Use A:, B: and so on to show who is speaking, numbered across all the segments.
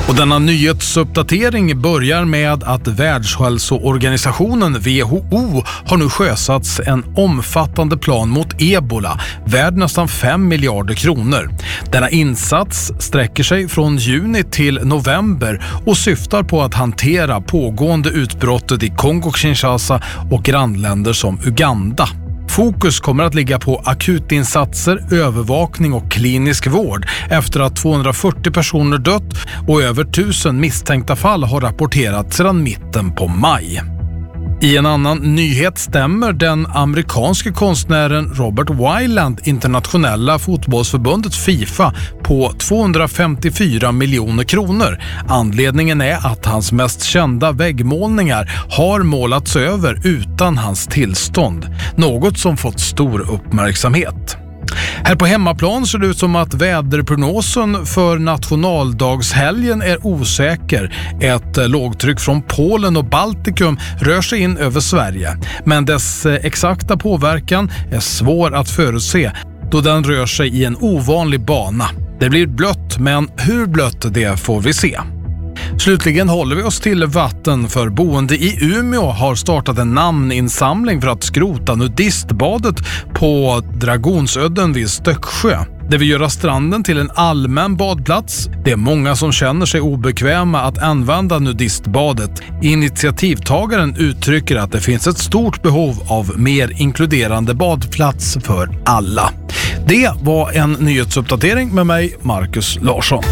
A: Och denna nyhetsuppdatering börjar med att Världshälsoorganisationen WHO har nu sjösatts en omfattande plan mot ebola värd nästan 5 miljarder kronor. Denna insats sträcker sig från juni till november och syftar på att hantera pågående utbrottet i Kongo-Kinshasa och grannländer som Uganda. Fokus kommer att ligga på akutinsatser, övervakning och klinisk vård efter att 240 personer dött och över 1000 misstänkta fall har rapporterats sedan mitten på maj. I en annan nyhet stämmer den amerikanske konstnären Robert Weiland internationella fotbollsförbundet FIFA på 254 miljoner kronor. Anledningen är att hans mest kända väggmålningar har målats över utan hans tillstånd. Något som fått stor uppmärksamhet. Här på hemmaplan ser det ut som att väderprognosen för nationaldagshelgen är osäker. Ett lågtryck från Polen och Baltikum rör sig in över Sverige. Men dess exakta påverkan är svår att förutse då den rör sig i en ovanlig bana. Det blir blött, men hur blött det får vi se. Slutligen håller vi oss till vatten, för boende i Umeå har startat en namninsamling för att skrota nudistbadet på Dragonsödden vid Stöcksjö. Det vill göra stranden till en allmän badplats. Det är många som känner sig obekväma att använda nudistbadet. Initiativtagaren uttrycker att det finns ett stort behov av mer inkluderande badplats för alla. Det var en nyhetsuppdatering med mig, Marcus Larsson.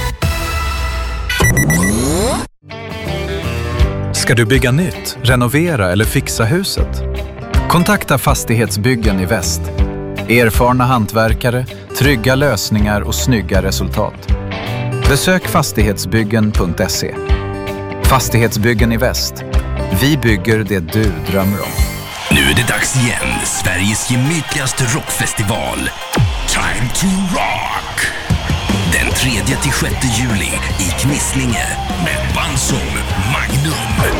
B: Ska du bygga nytt, renovera eller fixa huset? Kontakta Fastighetsbyggen i Väst. Erfarna hantverkare, trygga lösningar och snygga resultat. Besök fastighetsbyggen.se. Fastighetsbyggen i Väst. Vi bygger det du drömmer om.
C: Nu är det dags igen. Sveriges gemytligaste rockfestival. Time to Rock! Den 3-6 juli i Knislinge med band som Magnum,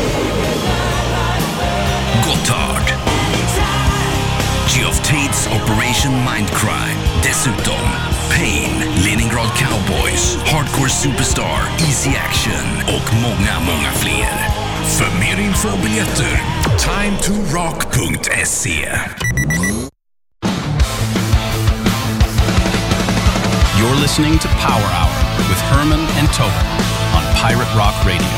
C: Gotthard, Geoff Tate's Operation Mindcrime. Dessutom Pain, Leningrad Cowboys, Hardcore Superstar, Easy Action och många fler. För mer info och biljetter, timetorock.se.
D: You're listening to Power Hour with Herman and Tobin on Pirate Rock Radio.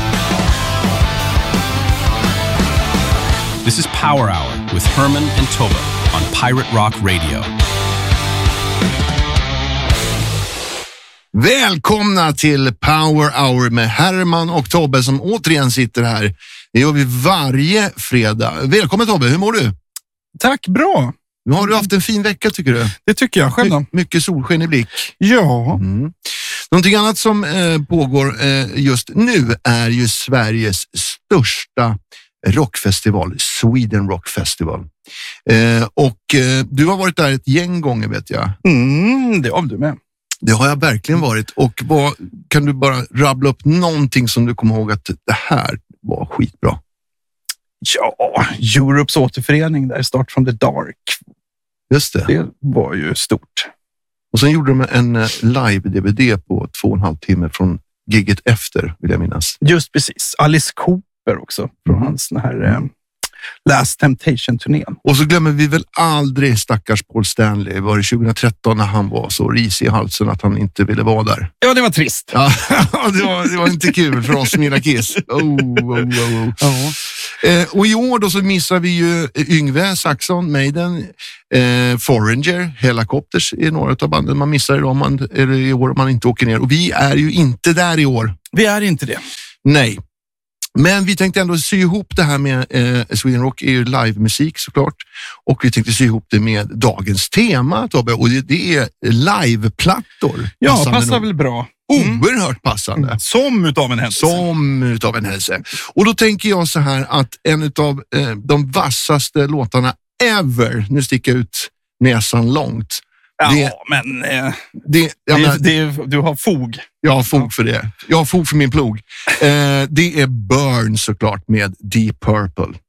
D: This is Power Hour with Herman and Tobin on Pirate Rock Radio.
E: Välkomna till Power Hour med Herman och Tobbe som återigen sitter här. Det gör vi varje fredag. Välkommen Tobbe, hur mår du?
F: Tack, bra.
E: Har du haft en fin vecka tycker du?
F: Det tycker jag själv då.
E: Mycket solsken i blick.
F: Ja.
E: Någonting annat som pågår just nu är ju Sveriges största rockfestival, Sweden Rock Festival. Och du har varit där ett gäng gånger vet jag.
F: Det har du med.
E: Det har jag verkligen varit. Och kan du bara rabbla upp någonting som du kommer ihåg att det här var skitbra?
F: Ja, Europes återförening där, Start from the Dark.
E: Just det.
F: Det var ju stort.
E: Och sen gjorde de en live-DVD på 2,5 timmar från gigget efter, vill jag minnas.
F: Just precis. Alice Cooper också, från hans den här Last Temptation-turnén.
E: Och så glömmer vi väl aldrig stackars Paul Stanley. Var det 2013 när han var så risig i halsen att han inte ville vara där?
F: Ja, det var trist.
E: Ja, det var inte kul för oss, mina kiss.
F: Ja.
E: Och i år då så missar vi ju Yngve, Saxon, Maiden, Foreigner, Helicopters är några av banden man missar i år om man inte åker ner. Och vi är ju inte där i år.
F: Vi är inte det.
E: Nej. Men vi tänkte ändå sy ihop det här med Sweden Rock är ju livemusik såklart. Och vi tänkte sy ihop det med dagens tema, Tobbe. Och det är liveplattor.
F: Ja, passar väl bra.
E: Oerhört passande.
F: Som utav en händelse.
E: Och då tänker jag så här att en av de vassaste låtarna ever, nu sticker jag ut näsan långt.
F: Du har fog.
E: Jag har fog för det. Jag har fog för min plog. Det är Burn såklart med Deep Purple.